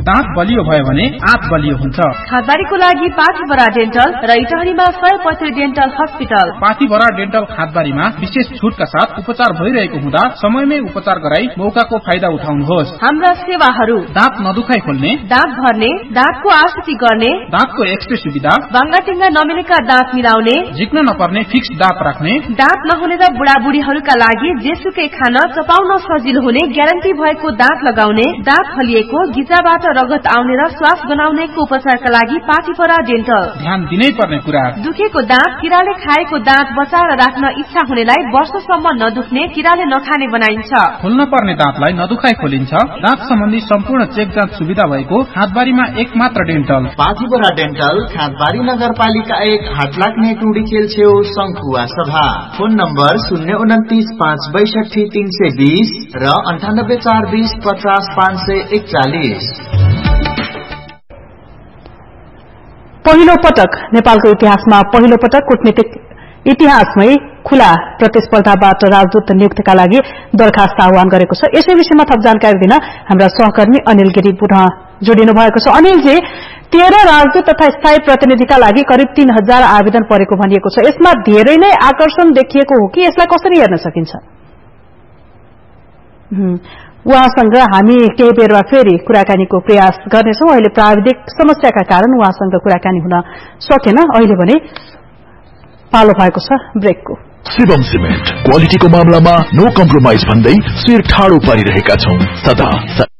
दाँत बलियो भयो भने आँत बलियो हुन्छ। खादबारीको लागि पाथीभरा डेन्टल र इटहरीमा 100% डेन्टल हस्पिटल। पाथीभरा डेन्टल खादबारीमा विशेष छुटका साथ उपचार भइरहेको हुँदा समयमै उपचार गराई मौकाको फाइदा उठाउनुहोस्। हाम्रा सेवाहरू दाँत नदुखाइ खोल्ने, दाँत भर्ने, दाँतको आकृति गर्ने, दाँतको एक्सरे सुविधा, बाङ्गाटिङ्गा नमिलेका दाँत मिलाउने, झिक्न नपर्ने फिक्स दाँत राख्ने, दाँत नहुने र बुढाबुढीहरूका लागि जेसुकै खान चपाउन सजिलो हुने ग्यारेन्टी भएको दाँत लगाउने, दाँत फलिएको, गिजाबाट रगत आउने र श्वास गनाउनेको उपचारका लागि पाथीभरा डेन्टल। ध्यान दिनै पर्ने कुरा, दुखेको दाँत, किराले खाएको दाँत बचाएर राख्न इच्छा हुनेलाई वर्षसम्म नदुख्ने, किराले नखाने बनाइन्छ। खोल्न पर्ने दाँतलाई नदुखाइ खोलिन्छ। दाँत सम्बन्धी सम्पूर्ण चेक जाँच सुविधा भएको खादबारीमा एक मात्र डेन्टल। पाथीभरा डेन्टल, खादबारी नगरपालिका 1, हाटलाग्ने टुडीखेल छेउ, शंखुवा सभा। फोन नम्बर 029562320 र 9842050541। पहिलो पटक नेपालको इतिहासमा पहिलो पटक कूटनीतिक इतिहासमै खुला प्रतिस्पर्धाबाट राजदूत नियुक्तिका लागि दरखास्त आह्वान गरेको छ। यसै विषयमा थप जानकारी दिन हाम्रा सहकर्मी अनिल गिरी पुनः जोडिनु भएको छ। अनिलजी, 13 राजदूत तथा स्थायी प्रतिनिधिका लागि करिब 3000 आवेदन परेको भनिएको छ। यसमा धेरै नै आकर्षण देखिएको हो कि यसलाई कसरी हेर्न सकिन्छ? उहाँसँग हामी केही बेरमा फेरि कुराकानीको प्रयास गर्नेछौँ। अहिले प्राविधिक समस्याका कारण उहाँसँग कुराकानी हुन सकेन। अहिले भने पालो भएको छ ब्रेकको। शिवम सिमेन्ट क्वालिटीको मामलामा नो कम्प्रोमाइज भन्दै शिर ठाडो पारिरहेका छौं सदा।